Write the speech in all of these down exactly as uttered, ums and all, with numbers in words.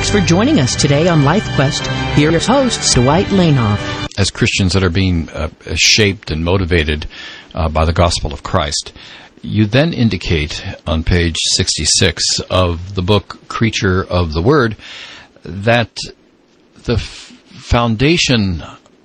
Thanks for joining us today on LifeQuest. Here are your hosts, Dwight Lainoff. As Christians that are being uh, shaped and motivated uh, by the gospel of Christ, you then indicate on page sixty-six of the book Creature of the Word that the f- foundation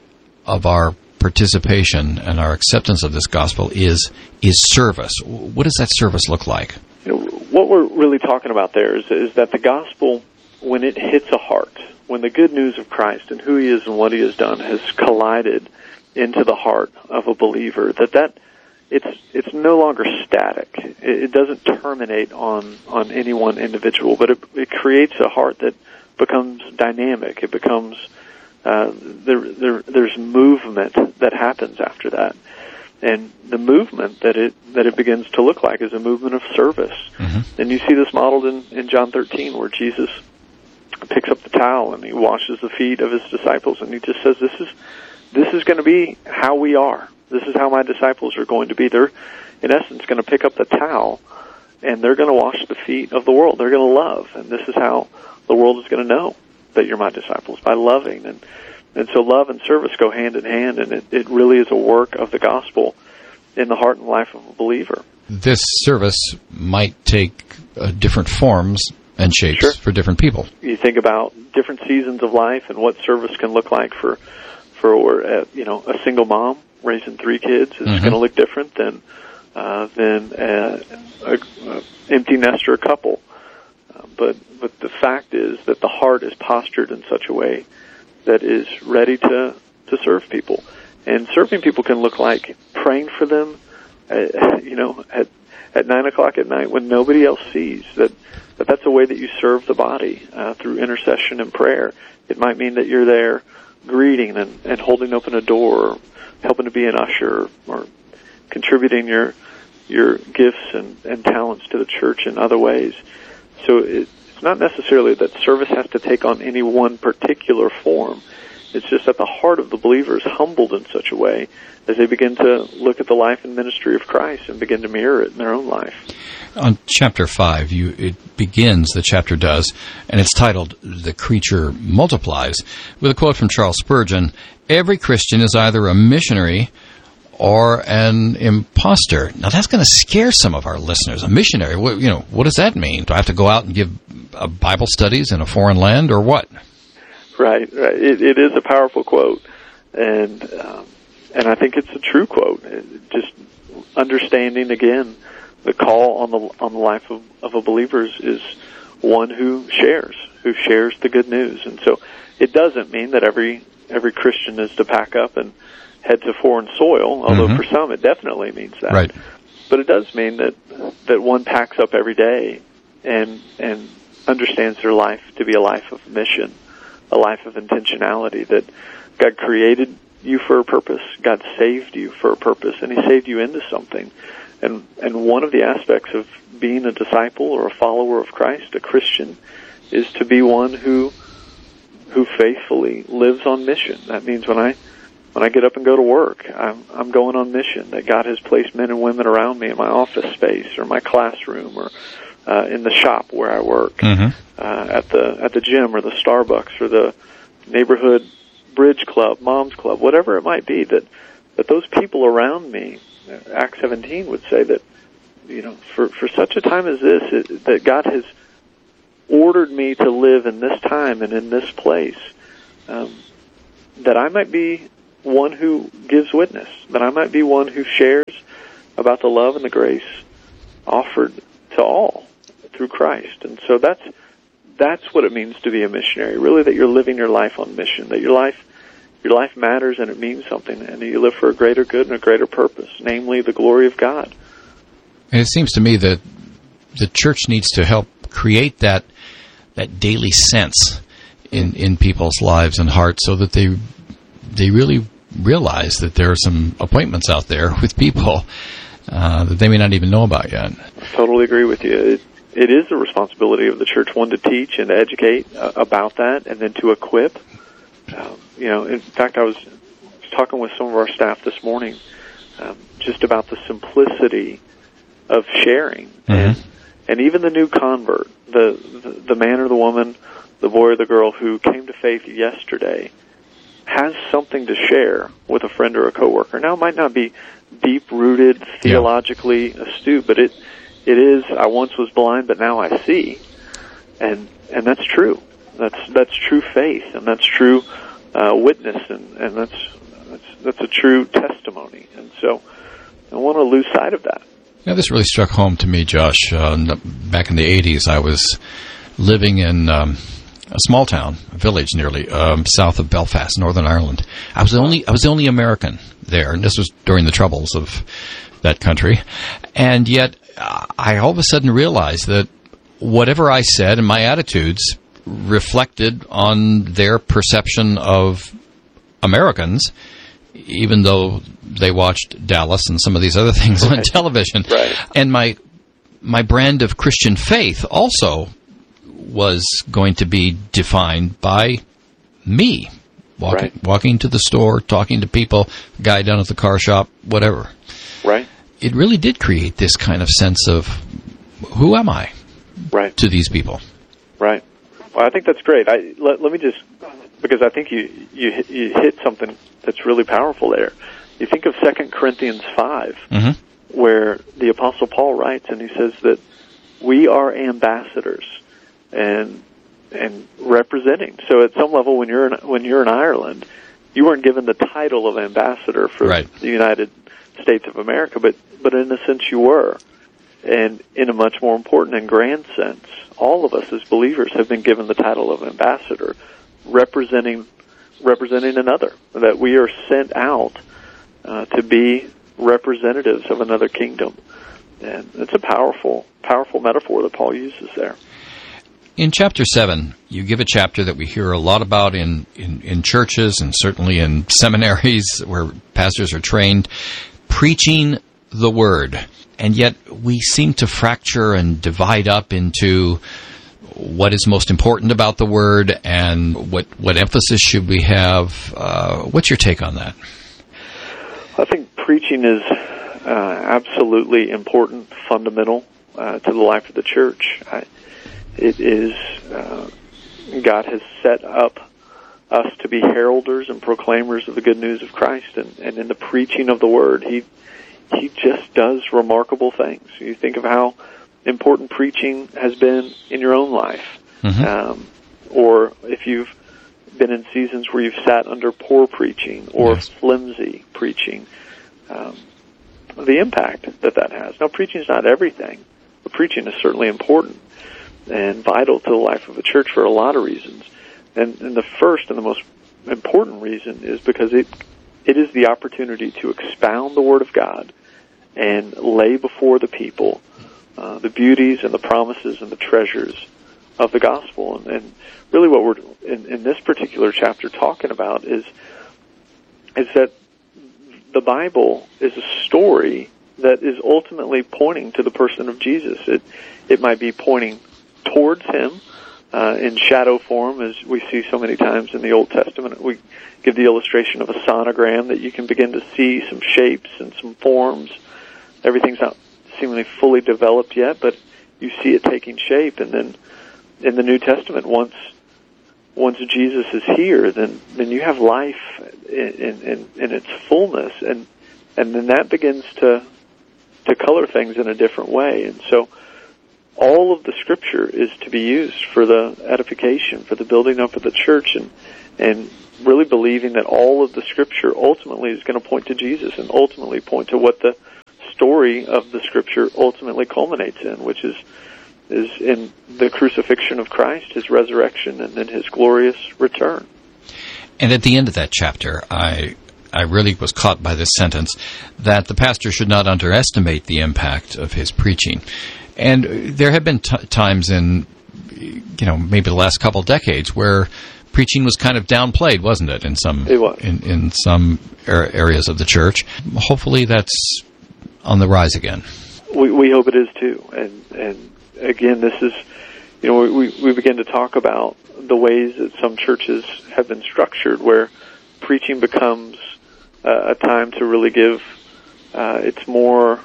of our participation and our acceptance of this gospel is is service. What does that service look like? You know, what we're really talking about there is, is that the gospel, when it hits a heart, when the good news of Christ and who He is and what He has done has collided into the heart of a believer, that that it's it's no longer static. It, it doesn't terminate on, on any one individual, but it, it creates a heart that becomes dynamic. It becomes uh, there, there there's movement that happens after that. And the movement that it that it begins to look like is a movement of service. Mm-hmm. And you see this modeled in, in John thirteen, where Jesus picks up the towel and He washes the feet of His disciples, and He just says, this is this is going to be how we are. This is how my disciples are going to be. They're, in essence, going to pick up the towel, and they're going to wash the feet of the world. They're going to love, and this is how the world is going to know that you're my disciples, by loving. And And so love and service go hand in hand, and it, it really is a work of the gospel in the heart and life of a believer. This service might take uh, different forms and shapes Sure. for different people. You think about different seasons of life and what service can look like for, for uh, you know, a single mom raising three kids is mm-hmm. going to look different than uh, than a, a, a empty nester couple. Uh, but but the fact is that the heart is postured in such a way that is ready to, to serve people. And serving people can look like praying for them, uh, you know, at, at nine o'clock at night when nobody else sees, that, that that's a way that you serve the body uh, through intercession and prayer. It might mean that you're there greeting and, and holding open a door, or helping to be an usher, or contributing your your gifts and, and talents to the church in other ways. So it, It's not necessarily that service has to take on any one particular form. It's just that the heart of the believer is humbled in such a way as they begin to look at the life and ministry of Christ and begin to mirror it in their own life. On chapter five, you it begins, the chapter does, and it's titled, The Creature Multiplies, with a quote from Charles Spurgeon, "Every Christian is either a missionary or an imposter." Now, that's going to scare some of our listeners. A missionary, what, you know, what does that mean? Do I have to go out and give uh, Bible studies in a foreign land, or what? Right, right. It, it is a powerful quote, and um, and I think it's a true quote. It, just understanding again the call on the on the life of, of a believer is, is one who shares, who shares the good news, and so it doesn't mean that every every Christian is to pack up and head to foreign soil, although mm-hmm. for some it definitely means that. Right. But it does mean that that one packs up every day and and understands their life to be a life of mission, a life of intentionality, that God created you for a purpose, God saved you for a purpose, and He saved you into something. And and one of the aspects of being a disciple or a follower of Christ, a Christian, is to be one who who faithfully lives on mission. That means when I When I get up and go to work, I'm, I'm going on mission, that God has placed men and women around me in my office space or my classroom or uh, in the shop where I work, mm-hmm. uh, at the at the gym or the Starbucks or the neighborhood bridge club, mom's club, whatever it might be, that, that those people around me, Acts seventeen would say that, you know, for, for such a time as this, it, that God has ordered me to live in this time and in this place, um, that I might be one who gives witness, that I might be one who shares about the love and the grace offered to all through Christ. And so that's that's what it means to be a missionary, really, that you're living your life on mission, that your life your life matters and it means something, and you live for a greater good and a greater purpose, namely the glory of God. And it seems to me that the church needs to help create that that daily sense in, in people's lives and hearts, so that they they really realize that there are some appointments out there with people uh, that they may not even know about yet. I totally agree with you. It, it is the responsibility of the church, one, to teach and to educate uh, about that, and then to equip. Um, you know, in fact, I was talking with some of our staff this morning um, just about the simplicity of sharing, mm-hmm. and and even the new convert, the, the the man or the woman the boy or the girl who came to faith yesterday has something to share with a friend or a coworker. Now, it might not be deep-rooted, theologically yeah. astute, but it it is, I once was blind, but now I see. And and that's true. That's that's true faith, and that's true uh, witness, and, and that's, that's that's a true testimony. And so I don't want to lose sight of that. Yeah, this really struck home to me, Josh. Uh, back in the eighties, I was living in um, a small town, a village nearly, um, south of Belfast, Northern Ireland. I was the only I was the only American there, and this was during the troubles of that country. And yet, I all of a sudden realized that whatever I said and my attitudes reflected on their perception of Americans, even though they watched Dallas and some of these other things right. on television. Right. And my my brand of Christian faith also was going to be defined by me. Walking, right. walking to the store, talking to people, guy down at the car shop, whatever. Right. It really did create this kind of sense of, who am I? Right. To these people. Right. Well, I think that's great. I, let, let me just, because I think you, you you hit something that's really powerful there. You think of Second Corinthians five, mm-hmm. where the Apostle Paul writes, and he says that we are ambassadors and and representing. So at some level, when you're in, when you're in Ireland, you weren't given the title of ambassador for right. the United States of America, but but in a sense you were. And in a much more important and grand sense, all of us as believers have been given the title of ambassador, representing representing another, that we are sent out uh, to be representatives of another kingdom. And it's a powerful, powerful metaphor that Paul uses there. In chapter seven, you give a chapter that we hear a lot about in, in, in churches and certainly in seminaries where pastors are trained, preaching the word. And yet we seem to fracture and divide up into what is most important about the word and what, what emphasis should we have. Uh, what's your take on that? I think preaching is uh, absolutely important, fundamental uh, to the life of the church. I, it is, uh, God has set up us to be heralders and proclaimers of the good news of Christ, and, and in the preaching of the word, He He just does remarkable things. You think of how important preaching has been in your own life. Mm-hmm. Um, or if you've been in seasons where you've sat under poor preaching or yes. flimsy preaching, um, the impact that that has. Now, preaching is not everything, but preaching is certainly important and vital to the life of a church for a lot of reasons. And, and the first and the most important reason is because it It is the opportunity to expound the Word of God and lay before the people uh, the beauties and the promises and the treasures of the gospel. And, and really what we're, in, in this particular chapter, talking about is is that the Bible is a story that is ultimately pointing to the person of Jesus. It, it might be pointing towards Him, Uh, in shadow form, as we see so many times in the Old Testament. We give the illustration of a sonogram that you can begin to see some shapes and some forms. Everything's not seemingly fully developed yet, but you see it taking shape. And then in the New Testament, once once Jesus is here, then then you have life in, in, in its fullness, and and then that begins to to color things in a different way. And so all of the Scripture is to be used for the edification, for the building up of the church, and and really believing that all of the Scripture ultimately is going to point to Jesus and ultimately point to what the story of the Scripture ultimately culminates in, which is is in the crucifixion of Christ, His resurrection, and then His glorious return. And at the end of that chapter, I I really was caught by this sentence that the pastor should not underestimate the impact of his preaching. And there have been t- times in, you know, maybe the last couple of decades where preaching was kind of downplayed, wasn't it? In some it was. in, in some er- areas of the church. Hopefully, that's on the rise again. We we hope it is too. And and again, this is, you know, we we begin to talk about the ways that some churches have been structured, where preaching becomes uh, a time to really give. Uh, it's more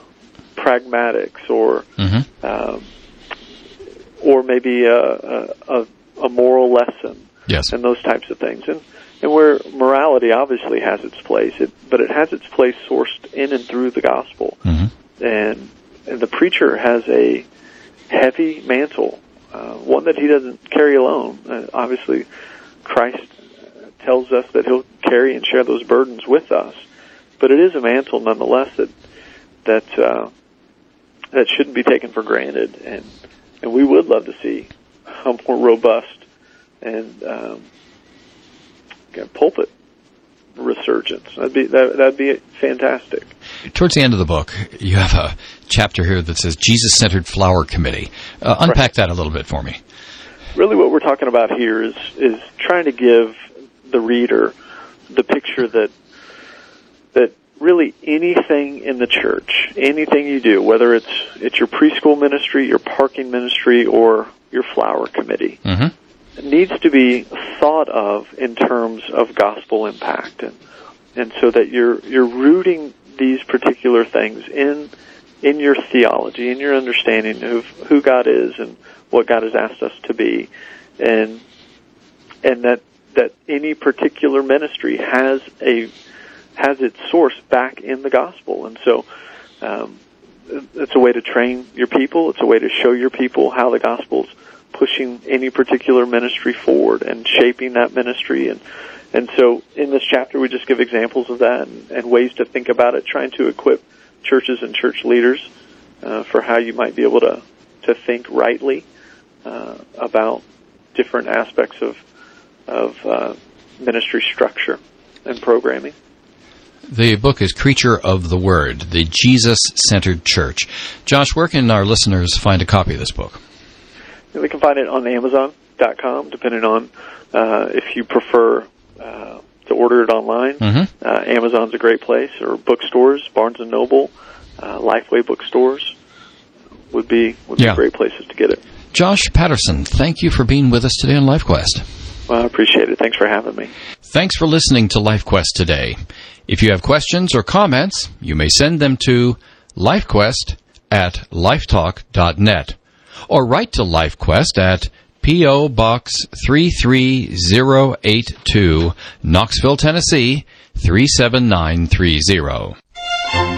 pragmatics, or mm-hmm. um, or maybe a, a, a moral lesson, yes, and those types of things. And and where morality obviously has its place, it, but it has its place sourced in and through the gospel. Mm-hmm. And, and the preacher has a heavy mantle, uh, one that he doesn't carry alone. Uh, obviously, Christ tells us that he'll carry and share those burdens with us, but it is a mantle nonetheless that that uh, that shouldn't be taken for granted. And and we would love to see a more robust and um, pulpit resurgence. That'd be that, that'd be fantastic. Towards the end of the book, you have a chapter here that says Jesus-Centered Flower Committee. Uh, unpack right. that a little bit for me. Really, what we're talking about here is is trying to give the reader the picture that that really anything in the church, anything you do, whether it's it's your preschool ministry, your parking ministry, or your flower committee, mm-hmm. needs to be thought of in terms of gospel impact, and and so that you're you're rooting these particular things in in your theology, in your understanding of who God is and what God has asked us to be, and and that that any particular ministry has a has its source back in the gospel. And so um, it's a way to train your people. It's a way to show your people how the gospel's pushing any particular ministry forward and shaping that ministry. And and so in this chapter, we just give examples of that and, and ways to think about it, trying to equip churches and church leaders uh, for how you might be able to, to think rightly uh, about different aspects of of uh, ministry structure and programming. The book is Creature of the Word, the Jesus-Centered Church. Josh, where can our listeners find a copy of this book? They can find it on Amazon dot com, depending on uh, if you prefer uh, to order it online. Mm-hmm. Uh, Amazon's a great place, or bookstores, Barnes and Noble, uh, Lifeway bookstores would be would yeah. be great places to get it. Josh Patterson, thank you for being with us today on LifeQuest. Well, I appreciate it. Thanks for having me. Thanks for listening to LifeQuest today. If you have questions or comments, you may send them to LifeQuest at lifetalk dot net or write to LifeQuest at P O. Box three three zero eight two, Knoxville, Tennessee three seven nine three zero.